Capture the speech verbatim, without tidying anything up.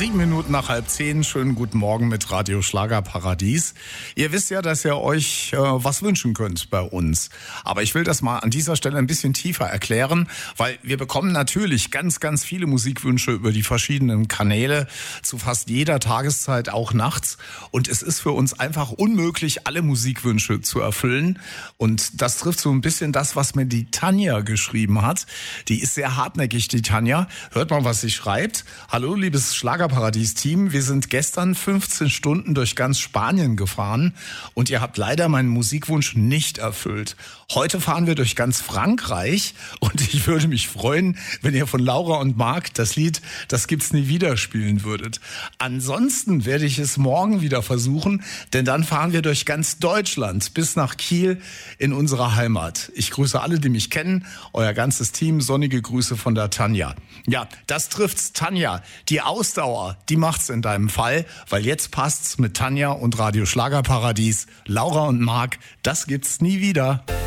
Sieben Minuten nach halb zehn. Schönen guten Morgen mit Radio Schlagerparadies. Ihr wisst ja, dass ihr euch äh, was wünschen könnt bei uns. Aber ich will das mal an dieser Stelle ein bisschen tiefer erklären, weil wir bekommen natürlich ganz, ganz viele Musikwünsche über die verschiedenen Kanäle zu fast jeder Tageszeit, auch nachts. Und es ist für uns einfach unmöglich, alle Musikwünsche zu erfüllen. Und das trifft so ein bisschen das, was mir die Tanja geschrieben hat. Die ist sehr hartnäckig, die Tanja. Hört mal, was sie schreibt. Hallo, liebes Schlagerparadies-Team. Wir sind gestern fünfzehn Stunden durch ganz Spanien gefahren und ihr habt leider meinen Musikwunsch nicht erfüllt. Heute fahren wir durch ganz Frankreich und ich würde mich freuen, wenn ihr von Laura und Marc das Lied Das gibt's nie wieder spielen würdet. Ansonsten werde ich es morgen wieder versuchen, denn dann fahren wir durch ganz Deutschland bis nach Kiel in unsere Heimat. Ich grüße alle, die mich kennen, euer ganzes Team. Sonnige Grüße von der Tanja. Ja, das trifft's, Tanja. Die Ausdauer, die macht's in deinem Fall, weil jetzt passt's mit Tanja und Radio Schlagerparadies. Laura und Marc, das gibt's nie wieder.